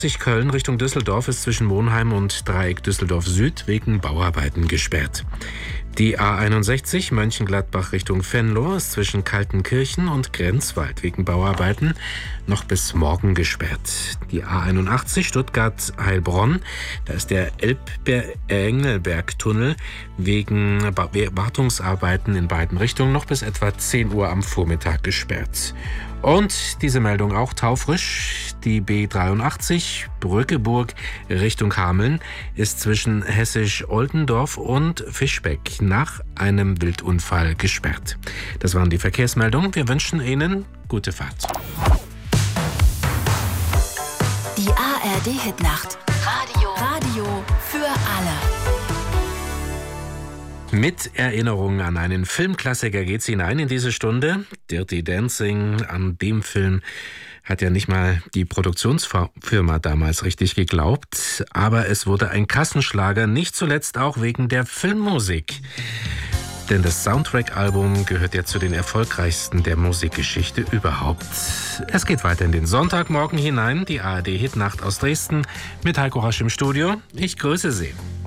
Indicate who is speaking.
Speaker 1: Köln Richtung Düsseldorf ist zwischen Monheim und Dreieck Düsseldorf Süd wegen Bauarbeiten gesperrt. Die A61 Mönchengladbach Richtung Venlo ist zwischen Kaltenkirchen und Grenzwald wegen Bauarbeiten noch bis morgen gesperrt. Die A81 Stuttgart-Heilbronn, da ist der Engelberg-Tunnel wegen Wartungsarbeiten in beiden Richtungen noch bis etwa 10 Uhr am Vormittag gesperrt. Und diese Meldung auch taufrisch. Die B83 Brückeburg Richtung Hameln ist zwischen Hessisch-Oldendorf und Fischbeck nach einem Wildunfall gesperrt. Das waren die Verkehrsmeldungen. Wir wünschen Ihnen gute Fahrt.
Speaker 2: Die ARD-Hitnacht. Radio für alle.
Speaker 1: Mit Erinnerungen an einen Filmklassiker geht's hinein in diese Stunde. Dirty Dancing, an dem Film hat ja nicht mal die Produktionsfirma damals richtig geglaubt. Aber es wurde ein Kassenschlager, nicht zuletzt auch wegen der Filmmusik. Denn das Soundtrack-Album gehört ja zu den erfolgreichsten der Musikgeschichte überhaupt. Es geht weiter in den Sonntagmorgen hinein, die ARD-Hitnacht aus Dresden mit Heiko Rasch im Studio. Ich grüße Sie.